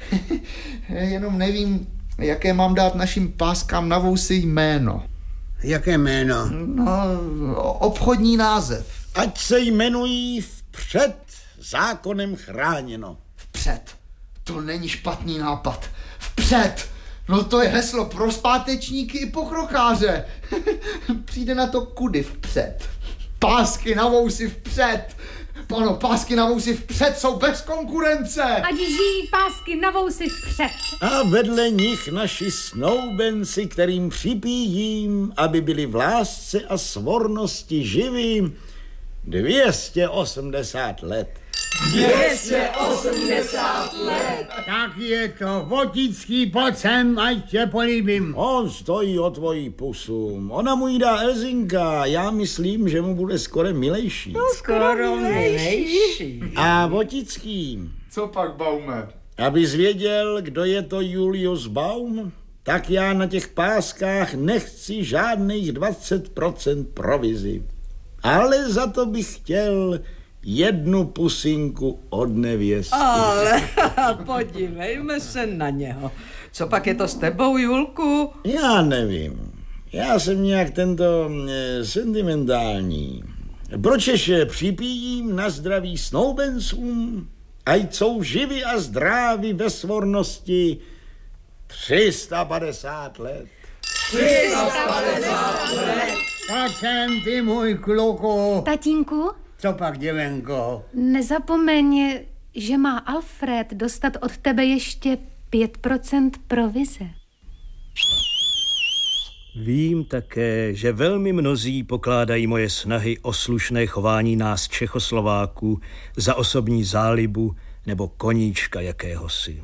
Jenom nevím, jaké mám dát našim páskám na vousy jméno. Jaké jméno? No, obchodní název. Ať se jmenují vpřed, zákonem chráněno. Vpřed. To není špatný nápad. Vpřed. No to je heslo pro zpátečníky i pokrokáře. Přijde na to kudy vpřed. Pásky na vousy vpřed. Ano, pásky na vousy vpřed jsou bez konkurence. Ať žijí pásky na vousy vpřed. A vedle nich naši snoubenci, kterým připíjím, aby byli v lásce a svornosti živí, dvě stě osmdesát let. dvě stě osmdesát let. Tak je to, Votický, pojď sem, ať tě políbím. On stojí o tvojí pusu. Ona mu jí dá Elzinka, já myslím, že mu bude skoro milejší. No, skoro milejší. A Votický. Co pak, Baume? Abys věděl, kdo je to Julius Baum, tak já na těch páskách nechci žádných dvacet procent provizi. Ale za to bych chtěl jednu pusinku od nevěsty. Ale podívejme se na něho. Co pak je to s tebou, Julku? Já nevím. Já jsem nějak tento e, sentimentální. Proč ještě připijím na zdraví snoubencům? Ať jsou živi a zdraví ve svornosti tři sta padesát let. tři sta padesát let. Pojď sem, ty můj kluku. Tatínku? Co pak, děvenko? Nezapomeň, že má Alfred dostat od tebe ještě pět procent provize. Vím také, že velmi mnozí pokládají moje snahy o slušné chování nás Čechoslováků za osobní zálibu nebo koníčka jakéhosi.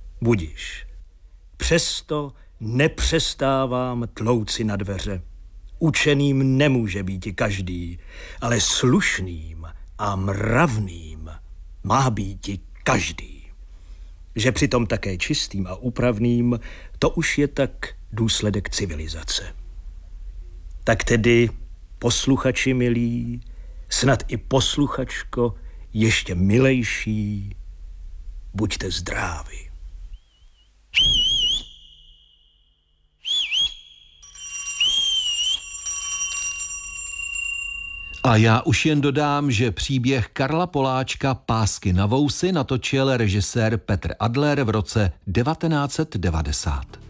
Budiš. Přesto nepřestávám tlouci na dveře. Učeným nemůže být i každý, ale slušným a mravným má být i každý. Že přitom také čistým a úpravným, to už je tak důsledek civilizace. Tak tedy, posluchači milí, snad i posluchačko ještě milejší, buďte zdraví. A já už jen dodám, že příběh Karla Poláčka Pásky na vousy natočil režisér Petr Adler v roce devatenáct set devadesát.